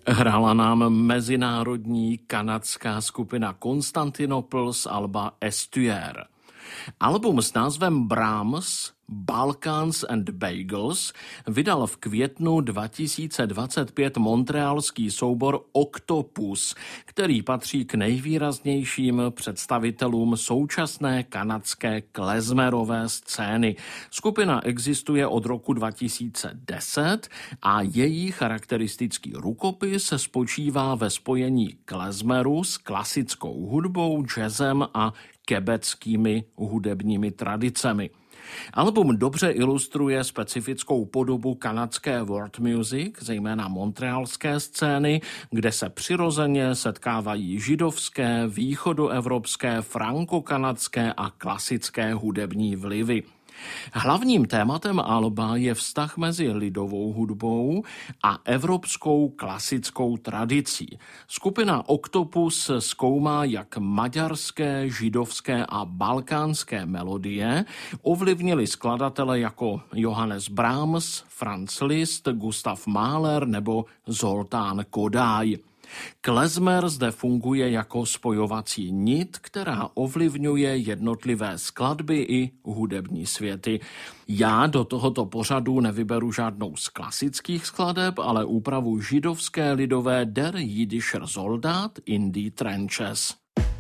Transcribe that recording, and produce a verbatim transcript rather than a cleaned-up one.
Hrála nám mezinárodní kanadská skupina Constantinople z alba Estuaire. Album s názvem Brahms, Balkans and Bagels vydal v květnu dva tisíce dvacet pět montrealský soubor Octopus, který patří k nejvýraznějším představitelům současné kanadské klezmerové scény. Skupina existuje od roku dva tisíce deset a její charakteristický rukopis spočívá ve spojení klezmeru s klasickou hudbou, jazzem a quebeckými hudebními tradicemi. Album dobře ilustruje specifickou podobu kanadské world music, zejména montrealské scény, kde se přirozeně setkávají židovské, východoevropské, frankokanadské a klasické hudební vlivy. Hlavním tématem alba je vztah mezi lidovou hudbou a evropskou klasickou tradicí. Skupina Octopus zkoumá, jak maďarské, židovské a balkánské melodie ovlivnily skladatele jako Johannes Brahms, Franz Liszt, Gustav Mahler nebo Zoltán Kodály. Klezmer zde funguje jako spojovací nit, která ovlivňuje jednotlivé skladby i hudební světy. Já do tohoto pořadu nevyberu žádnou z klasických skladeb, ale úpravu židovské lidové Der Jüdischer Soldat in die Trenches.